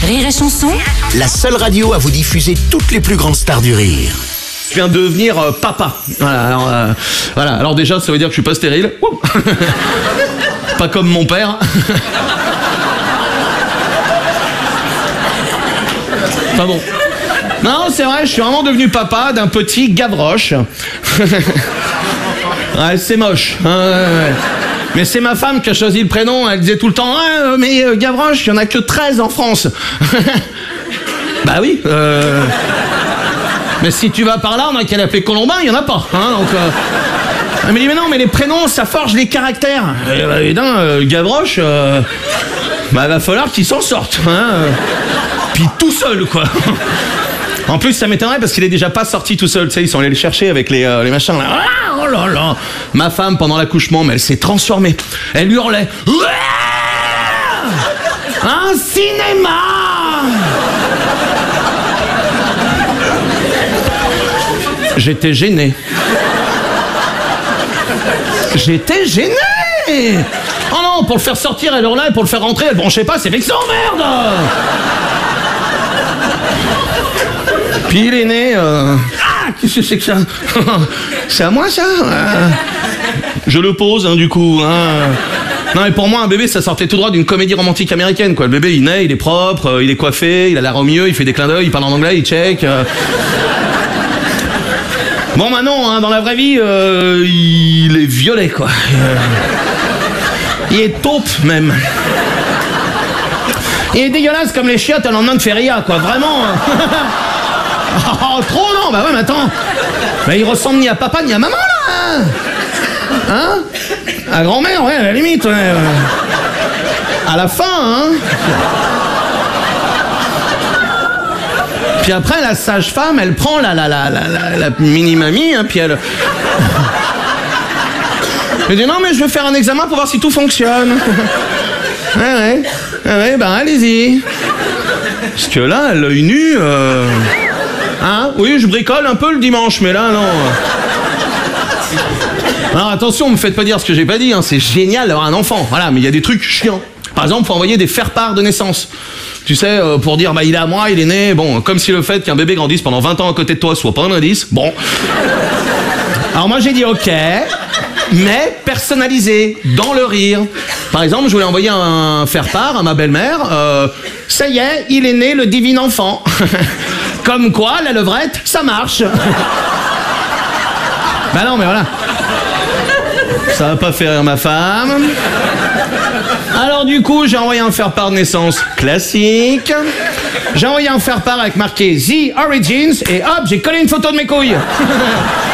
Rire et Chanson, La seule radio à vous diffuser toutes les plus grandes stars du rire. Je viens de devenir papa. Voilà, alors déjà, ça veut dire que je suis pas stérile. Ouh. Pas comme mon père. Pas bon. Non, c'est vrai, je suis vraiment devenu papa d'un petit Gavroche. Ouais, c'est moche. Ouais. Mais c'est ma femme qui a choisi le prénom. Elle disait tout le temps, ah, mais Gavroche, il y en a que 13 en France. Bah oui. Mais si tu vas par là, on a qu'à l'appeler Colombin, il y en a pas. Hein, donc, elle me dit, mais non, mais les prénoms, ça forge les caractères. Et Gavroche, bah va falloir qu'il s'en sorte. Hein, puis tout seul, quoi. En plus, ça m'étonnerait parce qu'il est déjà pas sorti tout seul. Tu sais, ils sont allés le chercher avec les machins là. Ah, oh là là. Ma femme, pendant l'accouchement, mais elle s'est transformée. Elle hurlait. Un cinéma. J'étais gêné. J'étais gêné. Oh non, pour le faire sortir, elle hurlait, et pour le faire rentrer, elle branchait pas, c'est vexant, merde. Puis il est né... Ah, qu'est-ce que c'est que ça? C'est à moi, ça? Je le pose, hein, du coup. Hein. Non, mais pour moi, un bébé, ça sortait tout droit d'une comédie romantique américaine, quoi. Le bébé, il naît, il est propre, il est coiffé, il a l'air au mieux, il fait des clins d'œil, il parle en anglais, il check... Bon, bah non, hein, dans la vraie vie, il est violet, quoi. Il est taupe, même. Il est dégueulasse comme les chiottes à lendemain de feria, quoi, vraiment. Oh, trop, non, bah ouais, mais attends. Bah, il ressemble ni à papa ni à maman, là. Hein? À grand-mère, ouais, à la limite, ouais. À la fin, hein. Puis après, la sage-femme, elle prend la mini-mamie, hein, puis elle... Elle dit, non, mais je vais faire un examen pour voir si tout fonctionne. Ouais, ben allez-y. Parce que là, l'œil nu... Hein? Oui, je bricole un peu le dimanche, mais là, non. Alors attention, me faites pas dire ce que j'ai pas dit, hein. C'est génial d'avoir un enfant, voilà, mais il y a des trucs chiants. Par exemple, faut envoyer des faire-part de naissance. Tu sais, pour dire, bah il est à moi, il est né, bon, comme si le fait qu'un bébé grandisse pendant 20 ans à côté de toi soit pas un indice, bon. Alors moi j'ai dit ok, mais personnalisé, dans le rire. Par exemple, je voulais envoyer un faire-part à ma belle-mère, ça y est, il est né le divin enfant. Comme quoi, la levrette, ça marche. Bah non, mais voilà. Ça va pas faire rire ma femme. Alors du coup, j'ai envoyé un faire-part de naissance classique. J'ai envoyé un faire-part avec marqué The Origins et hop, j'ai collé une photo de mes couilles.